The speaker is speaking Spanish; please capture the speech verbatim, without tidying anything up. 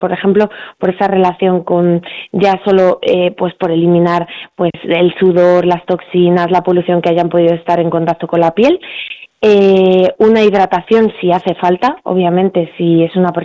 por ejemplo, por esa relación con ya solo eh, pues por eliminar pues el sudor, las toxinas, la polución que hayan podido estar en contacto con la piel. Eh, una hidratación si hace falta, obviamente si es una persona